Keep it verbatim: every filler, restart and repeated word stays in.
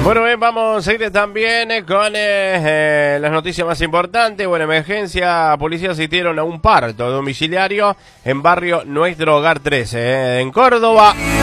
Bueno, bien, vamos a ir también eh, con eh, eh, las noticias más importantes. Bueno, emergencia, policía asistieron a un parto domiciliario en barrio Nuestro Hogar trece, eh, en Córdoba.